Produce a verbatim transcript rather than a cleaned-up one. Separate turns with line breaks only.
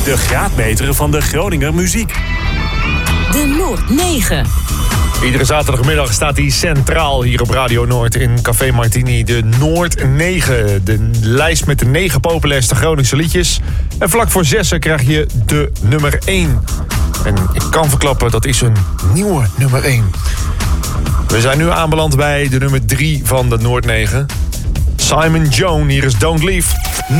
De graadmeter van de Groninger muziek.
De Noord negen.
Iedere zaterdagmiddag staat hij centraal hier op Radio Noord in Café Martini. De Noord negen, de lijst met de negen populairste Groningse liedjes. En vlak voor zessen krijg je de nummer één. En ik kan verklappen, dat is een nieuwe nummer één. We zijn nu aanbeland bij de nummer drie van de Noord negen. Simon Jones, hier is Don't Leave.